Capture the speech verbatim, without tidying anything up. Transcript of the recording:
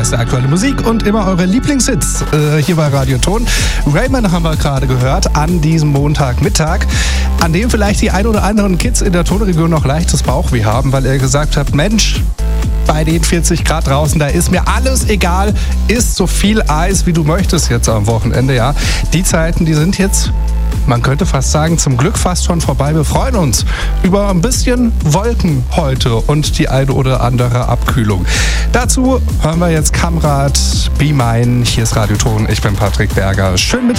beste aktuelle Musik und immer eure Lieblingshits äh, hier bei Radio Ton. Raymond haben wir gerade gehört an diesem Montagmittag, an dem vielleicht die ein oder anderen Kids in der Tonregion noch leichtes Bauchweh haben, weil er gesagt hat, Mensch, bei den vierzig Grad draußen, da ist mir alles egal, isst so viel Eis, wie du möchtest jetzt am Wochenende, ja. Die Zeiten, die sind jetzt, man könnte fast sagen, zum Glück fast schon vorbei. Wir freuen uns über ein bisschen Wolken heute und die eine oder andere Abkühlung. Dazu hören wir jetzt Kamrat Be Mine. Hier ist Radio Ton. Ich bin Patrick Berger. Schön mit